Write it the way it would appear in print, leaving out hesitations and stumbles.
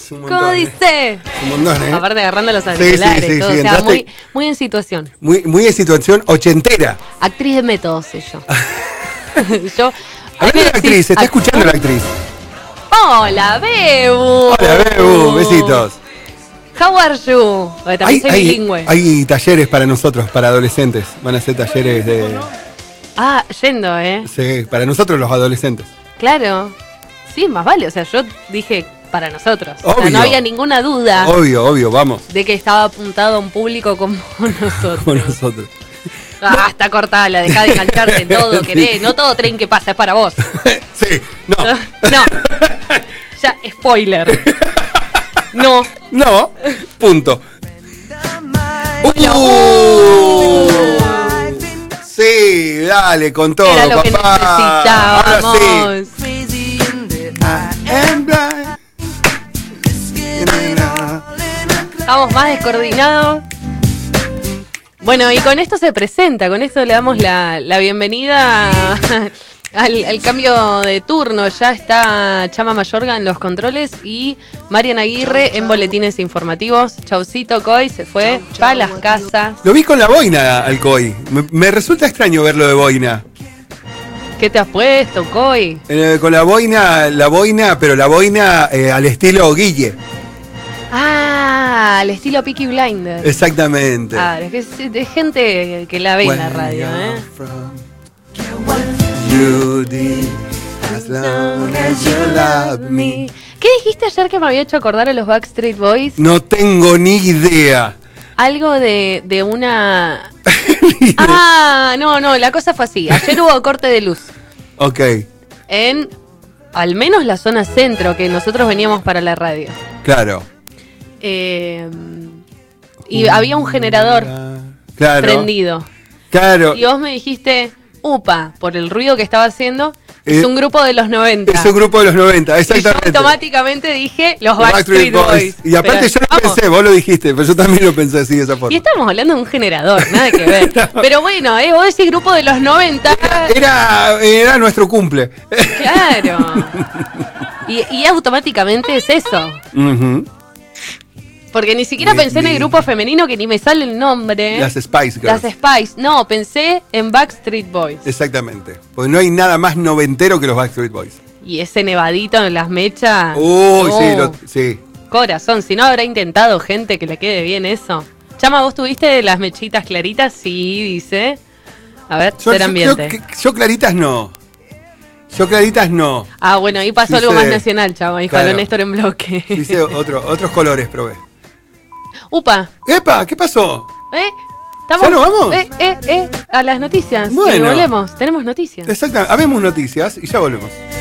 Es un montón, ¿Cómo dice? Un montón, ¿eh? Aparte agarrando los auriculares, sí, todo, sí, o sea, entraste muy en situación. muy en situación ochentera. Actriz de métodos, soy yo. A ver la actriz, se está escuchando la actriz. Hola, Bebu. Hola, Bebu, besitos. How are you? También soy bilingüe. Hay talleres para nosotros, para adolescentes. Van a ser talleres de... Ah, yendo, Sí, para nosotros los adolescentes. Claro. Sí, más vale. O sea, yo dije para nosotros. Obvio. O sea, no había ninguna duda. Obvio, vamos. De que estaba apuntado a un público como nosotros. Como nosotros. Ah, está cortada, la dejá de engancharte en todo, querés. No todo tren que pasa es para vos. Sí, no. No. Ya, spoiler. No. No, punto. Sí, dale, con todo, Era lo papá. que necesitábamos. Ahora sí. Estamos más descoordinados. Bueno, y con esto se presenta, con esto le damos la bienvenida al cambio de turno. Ya está Chama Mayorga en los controles y Marian Aguirre en boletines informativos. Chaucito Coy se fue para las casas. Lo vi con la boina al Coy. Me resulta extraño verlo de boina. ¿Qué te has puesto, Coy? Con la boina, pero la boina al estilo Guille. Ah, al estilo Peaky Blinders. Exactamente. Ah, es que es de gente que la ve en la radio, ¿Qué dijiste ayer que me había hecho acordar a los Backstreet Boys? No tengo ni idea. Algo de una... No, la cosa fue así. Ayer hubo corte de luz. Ok. En al menos la zona centro, que nosotros veníamos para la radio. Claro. Y había un generador prendido. Claro. Y vos me dijiste, upa, por el ruido que estaba haciendo, es un grupo de los 90. Es un grupo de los 90, exactamente. Y yo automáticamente dije los Backstreet Boys. Y aparte yo lo pensé, vos lo dijiste, pero yo también lo pensé así de esa forma. Y estamos hablando de un generador, nada que ver. No. Pero bueno, vos decís grupo de los 90. Era nuestro cumple. Claro. Y automáticamente es eso. Porque ni siquiera pensé en el grupo femenino, que ni me sale el nombre. Las Spice Girls. Las Spice. No, pensé en Backstreet Boys. Exactamente. Porque no hay nada más noventero que los Backstreet Boys. Y ese nevadito en las mechas. Uy, sí. Corazón, si no habrá intentado gente que le quede bien eso. Chama, ¿vos tuviste las mechitas claritas? Sí, dice. A ver, ser ambiente. Yo claritas no. Ah, bueno, ahí pasó algo más nacional, chava. Dijo claro. Néstor en bloque. Dice otros colores, probé. Upa. ¡Epa! ¿Qué pasó? ¿Estamos? ¿Ya nos vamos? A las noticias. Bueno. Y volvemos. Tenemos noticias. Exactamente. Habemos noticias y ya volvemos.